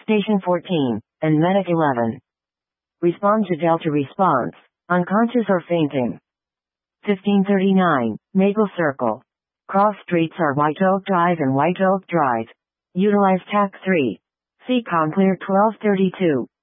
Station 14, and Medic 11. Respond to Delta response, unconscious or fainting. 1539, Maple Circle. Cross streets are White Oak Drive and White Oak Drive. Utilize TAC 3. CCOM clear 1232.